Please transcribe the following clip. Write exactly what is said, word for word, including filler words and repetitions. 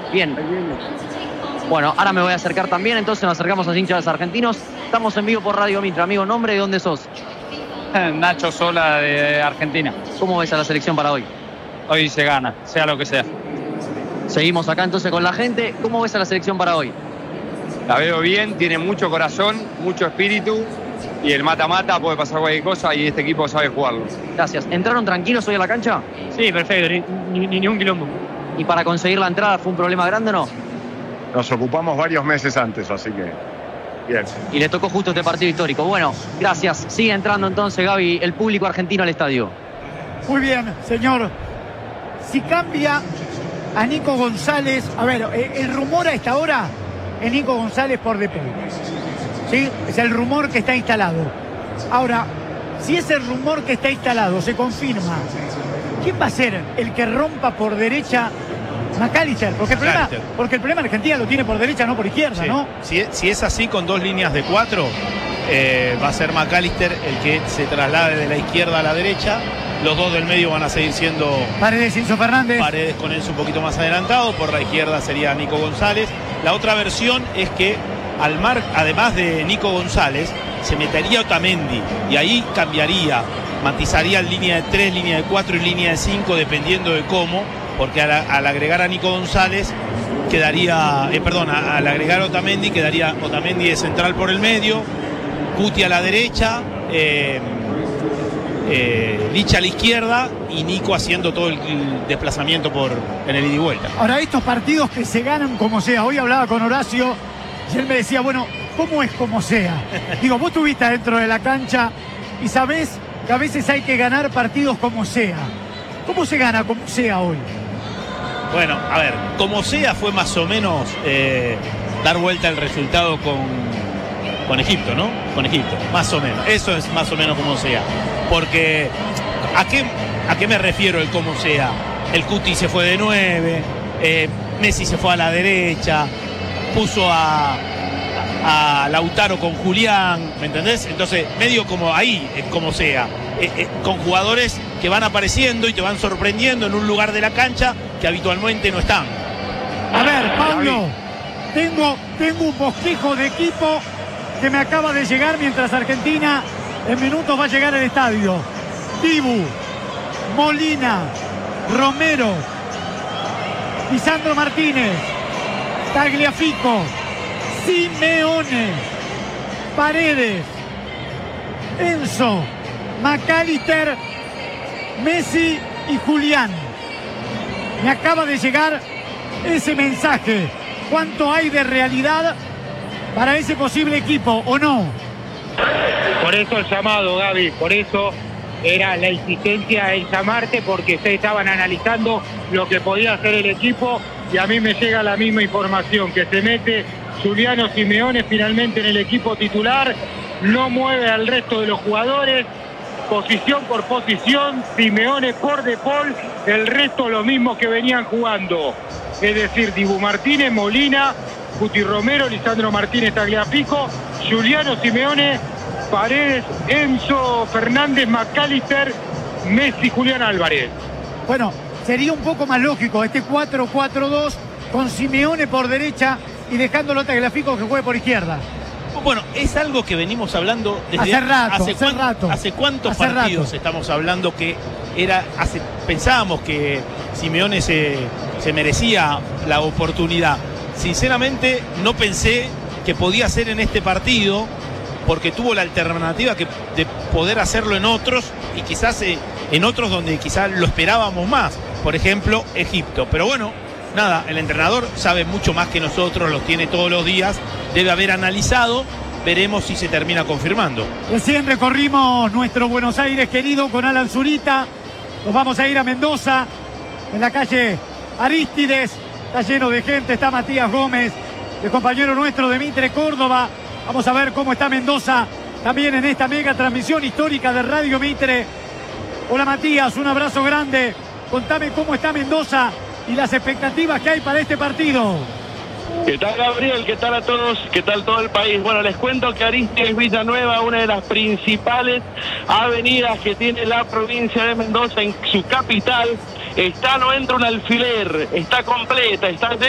Bien. Bueno, ahora me voy a acercar también, entonces nos acercamos a los hinchas argentinos. Estamos en vivo por Radio Mitre. Amigo, ¿nombre y dónde sos? Nacho Sola, de Argentina. ¿Cómo ves a la selección para hoy? Hoy se gana, sea lo que sea. Seguimos acá entonces con la gente. ¿Cómo ves a la selección para hoy? La veo bien, tiene mucho corazón, mucho espíritu, y el mata-mata puede pasar cualquier cosa y este equipo sabe jugarlo. Gracias. ¿Entraron tranquilos hoy a la cancha? Sí, perfecto, ni, ni, ni un quilombo. ¿Y para conseguir la entrada fue un problema grande o no? Nos ocupamos varios meses antes, así que bien. Y le tocó justo este partido histórico. Bueno, gracias. Sigue entrando entonces, Gaby, el público argentino al estadio. Muy bien, señor. Si cambia a Nico González, a ver, el rumor a esta hora es Nico González por De Paul. ¿Sí? Es el rumor que está instalado. Ahora, si ese rumor que está instalado se confirma, ¿quién va a ser el que rompa por derecha McAllister? Porque el problema, porque el problema Argentina lo tiene por derecha, no por izquierda, sí. ¿no? Si, si es así, con dos líneas de cuatro, eh, va a ser McAllister el que se traslade de la izquierda a la derecha. Los dos del medio van a seguir siendo Paredes, Enzo Fernández. Paredes con Enzo un poquito más adelantado. Por la izquierda sería Nico González. La otra versión es que al mar, además de Nico González, se metería Otamendi y ahí cambiaría, matizaría en línea de tres, línea de cuatro y línea de cinco, dependiendo de cómo, porque al, al agregar a Nico González quedaría, eh, perdón, al agregar a Otamendi quedaría Otamendi de central por el medio, Cuti a la derecha, eh, eh, Licha a la izquierda y Nico haciendo todo el, el desplazamiento por, en el ida y vuelta. Ahora, estos partidos que se ganan como sea, hoy hablaba con Horacio y él me decía, bueno, ¿cómo es como sea? Digo, vos estuviste dentro de la cancha y sabés que a veces hay que ganar partidos como sea. ¿Cómo se gana como sea hoy? Bueno, a ver, como sea fue más o menos eh, dar vuelta el resultado con, con Egipto, ¿no? Con Egipto, más o menos. Eso es más o menos como sea. Porque, ¿a qué, a qué me refiero el como sea? El Cuti se fue de nueve, eh, Messi se fue a la derecha, puso a, a Lautaro con Julián, ¿me entendés? Entonces, medio como ahí, eh, como sea, eh, eh, con jugadores que van apareciendo y te van sorprendiendo en un lugar de la cancha que habitualmente no están. A ver, Pablo, tengo, tengo un bosquejo de equipo que me acaba de llegar mientras Argentina en minutos va a llegar al estadio. Dibu, Molina, Romero, Lisandro Martínez, Tagliafico, Simeone, Paredes, Enzo, McAllister, Messi y Julián. Me acaba de llegar ese mensaje. ¿Cuánto hay de realidad para ese posible equipo o no? Por eso el llamado, Gaby, por eso era la insistencia en llamarte, porque ustedes estaban analizando lo que podía hacer el equipo y a mí me llega la misma información, que se mete Giuliano Simeone finalmente en el equipo titular, no mueve al resto de los jugadores, posición por posición, Simeone por De Paul, el resto lo mismo que venían jugando, es decir, Dibu Martínez, Molina, Cuti Romero, Lisandro Martínez, Tagliafico, Giuliano Simeone, Paredes, Enzo Fernández, McAllister, Messi, Julián Álvarez. Bueno, sería un poco más lógico este cuatro cuatro dos con Simeone por derecha y dejándolo a Tagliafico que juegue por izquierda. Bueno, es algo que venimos hablando desde hace rato, hace, hace, cuan, rato, hace cuántos hace partidos rato. Estamos hablando que era hace, pensábamos que Simeone se, se merecía la oportunidad. Sinceramente no pensé que podía ser en este partido, porque tuvo la alternativa que, de poder hacerlo en otros y quizás eh, en otros donde quizás lo esperábamos más, por ejemplo Egipto. Pero bueno, nada, el entrenador sabe mucho más que nosotros, los tiene todos los días, debe haber analizado, veremos si se termina confirmando. Recién recorrimos nuestro Buenos Aires querido con Alan Zurita, nos vamos a ir a Mendoza, en la calle Arístides, está lleno de gente, está Matías Gómez, el compañero nuestro de Mitre Córdoba. Vamos a ver cómo está Mendoza también en esta mega transmisión histórica de Radio Mitre. Hola Matías, un abrazo grande. Contame cómo está Mendoza y las expectativas que hay para este partido. ¿Qué tal, Gabriel? ¿Qué tal a todos? ¿Qué tal todo el país? Bueno, les cuento que Arístides Villanueva, una de las principales avenidas que tiene la provincia de Mendoza en su capital, está, no entra un alfiler, está completa, está